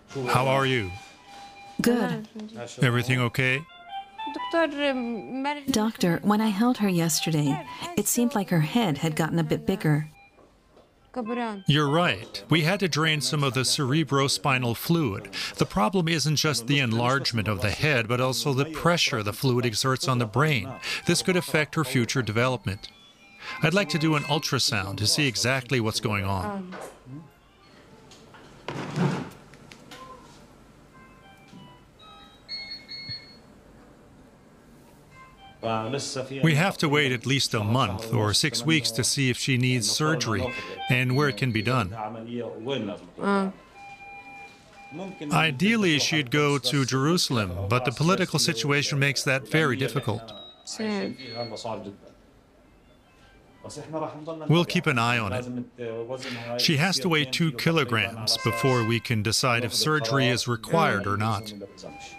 How are you? Good. Everything okay? Doctor, when I held her yesterday, it seemed like her head had gotten a bit bigger. You're right. We had to drain some of the cerebrospinal fluid. The problem isn't just the enlargement of the head, but also the pressure the fluid exerts on the brain. This could affect her future development. I'd like to do an ultrasound to see exactly what's going on. We have to wait at least a month or 6 weeks to see if she needs surgery and where it can be done. Ideally, she'd go to Jerusalem, but the political situation makes that very difficult. We'll keep an eye on it. She has to weigh 2 kilograms before we can decide if surgery is required or not.